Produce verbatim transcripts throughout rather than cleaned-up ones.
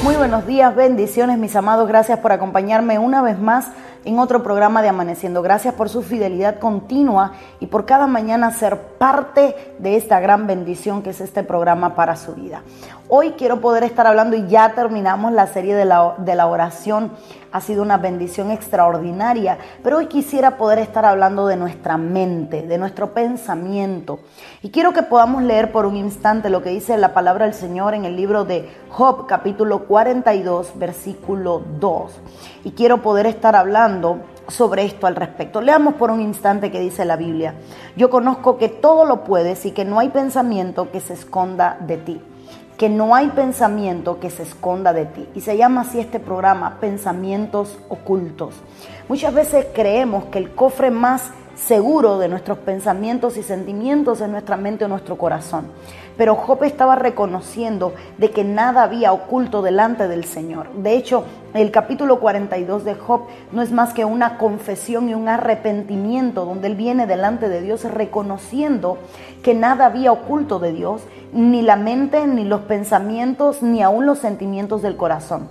Muy buenos días, bendiciones mis amados, gracias por acompañarme una vez más en otro programa de Amaneciendo. Gracias por su fidelidad continua y por cada mañana ser parte de esta gran bendición que es este programa para su vida. Hoy quiero poder estar hablando y ya terminamos la serie de la, de la oración. Ha sido una bendición extraordinaria, pero hoy quisiera poder estar hablando de nuestra mente, de nuestro pensamiento. Y quiero que podamos leer por un instante lo que dice la palabra del Señor en el libro de Job, capítulo cuarenta y dos, versículo dos. Y quiero poder estar hablando sobre esto al respecto. Leamos por un instante que dice la Biblia. Yo conozco que todo lo puedes y que no hay pensamiento que se esconda de ti. Que no hay pensamiento que se esconda de ti. Y se llama así este programa, Pensamientos Ocultos. Muchas veces creemos que el cofre más seguro de nuestros pensamientos y sentimientos es nuestra mente o nuestro corazón. Pero Job estaba reconociendo de que nada había oculto delante del Señor. De hecho, el capítulo cuarenta y dos de Job no es más que una confesión y un arrepentimiento donde él viene delante de Dios reconociendo que nada había oculto de Dios, ni la mente, ni los pensamientos, ni aún los sentimientos del corazón.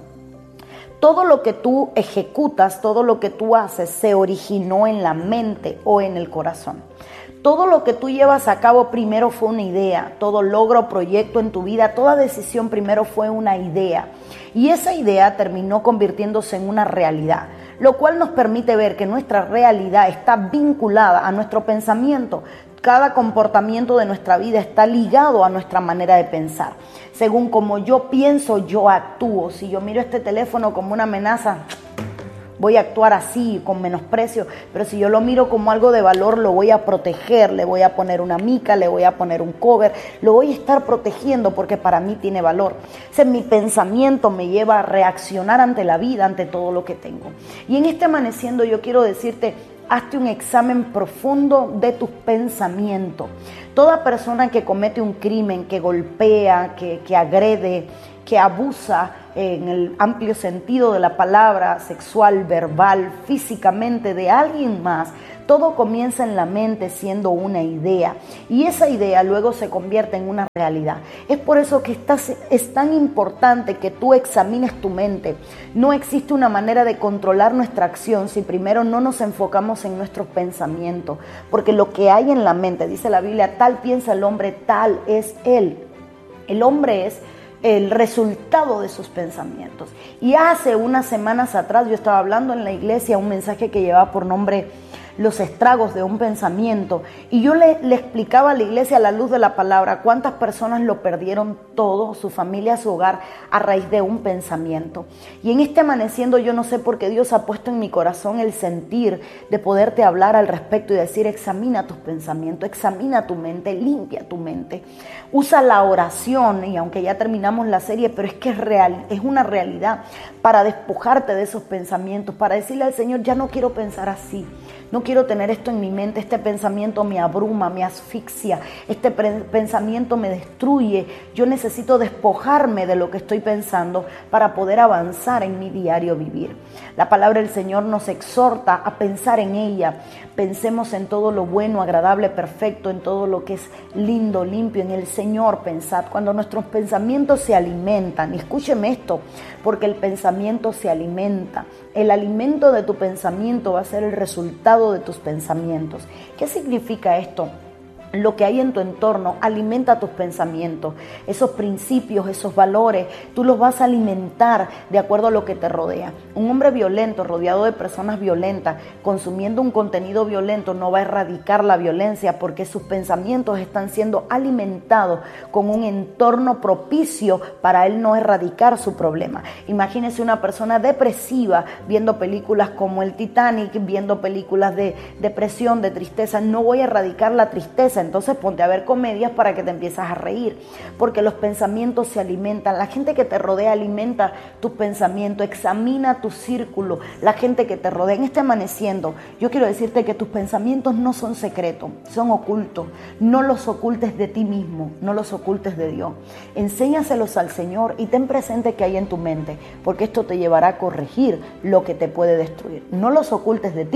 Todo lo que tú ejecutas, todo lo que tú haces, se originó en la mente o en el corazón. Todo lo que tú llevas a cabo primero fue una idea, todo logro o proyecto en tu vida, toda decisión primero fue una idea. Y esa idea terminó convirtiéndose en una realidad, lo cual nos permite ver que nuestra realidad está vinculada a nuestro pensamiento. Cada comportamiento de nuestra vida está ligado a nuestra manera de pensar. Según como yo pienso, yo actúo. Si yo miro este teléfono como una amenaza, voy a actuar así, con menosprecio. Pero si yo lo miro como algo de valor, lo voy a proteger. Le voy a poner una mica, le voy a poner un cover. Lo voy a estar protegiendo porque para mí tiene valor. O sea, mi pensamiento me lleva a reaccionar ante la vida, ante todo lo que tengo. Y en este amaneciendo yo quiero decirte, hazte un examen profundo de tus pensamientos. Toda persona que comete un crimen, que golpea, que, que agrede, que abusa en el amplio sentido de la palabra, sexual, verbal, físicamente de alguien más, todo comienza en la mente siendo una idea y esa idea luego se convierte en una realidad. Es por eso que estás, es tan importante que tú examines tu mente. No existe una manera de controlar nuestra acción si primero no nos enfocamos en nuestros pensamientos, porque lo que hay en la mente, dice la Biblia, tal piensa el hombre, tal es él. El hombre es el resultado de sus pensamientos. Y hace unas semanas atrás yo estaba hablando en la iglesia un mensaje que llevaba por nombre los estragos de un pensamiento, y yo le, le explicaba a la iglesia a la luz de la palabra cuántas personas lo perdieron todo, su familia, su hogar, a raíz de un pensamiento. Y en este amaneciendo yo no sé por qué Dios ha puesto en mi corazón el sentir de poderte hablar al respecto y decir, examina tus pensamientos, examina tu mente, limpia tu mente, usa la oración, y aunque ya terminamos la serie, pero es que es real, es una realidad, para despojarte de esos pensamientos, para decirle al Señor, ya no quiero pensar así. No quiero tener esto en mi mente, este pensamiento me abruma, me asfixia, este pensamiento me destruye. Yo necesito despojarme de lo que estoy pensando para poder avanzar en mi diario vivir. La palabra del Señor nos exhorta a pensar en ella. Pensemos en todo lo bueno, agradable, perfecto, en todo lo que es lindo, limpio, en el Señor pensad. Cuando nuestros pensamientos se alimentan, y escúcheme esto, porque el pensamiento se alimenta. El alimento de tu pensamiento va a ser el resultado de tus pensamientos. ¿Qué significa esto? Lo que hay en tu entorno alimenta tus pensamientos, esos principios, esos valores, tú los vas a alimentar de acuerdo a lo que te rodea. Un hombre violento, rodeado de personas violentas, consumiendo un contenido violento, no va a erradicar la violencia porque sus pensamientos están siendo alimentados con un entorno propicio para él no erradicar su problema. Imagínese una persona depresiva viendo películas como el Titanic, viendo películas de depresión, de tristeza. No voy a erradicar la tristeza. Entonces ponte a ver comedias para que te empieces a reír, porque los pensamientos se alimentan. La gente que te rodea alimenta tus pensamientos. Examina tu círculo, la gente que te rodea. En este amaneciendo, yo quiero decirte que tus pensamientos no son secretos, son ocultos. No los ocultes de ti mismo, no los ocultes de Dios. Enséñaselos al Señor y ten presente que hay en tu mente, porque esto te llevará a corregir lo que te puede destruir. No los ocultes de ti,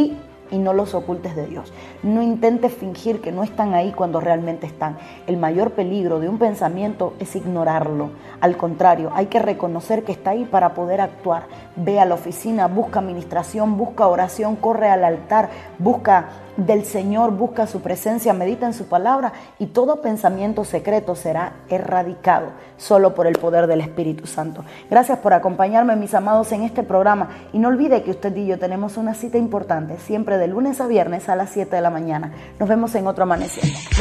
y no los ocultes de Dios. No intentes fingir que no están ahí cuando realmente están. El mayor peligro de un pensamiento es ignorarlo. Al contrario, hay que reconocer que está ahí para poder actuar. Ve a la oficina, busca administración, busca oración, corre al altar, busca del Señor, busca su presencia, medita en su palabra y todo pensamiento secreto será erradicado solo por el poder del Espíritu Santo. Gracias por acompañarme, mis amados, en este programa y no olvide que usted y yo tenemos una cita importante siempre de lunes a viernes a las siete de la mañana. Nos vemos en otro Amaneciendo.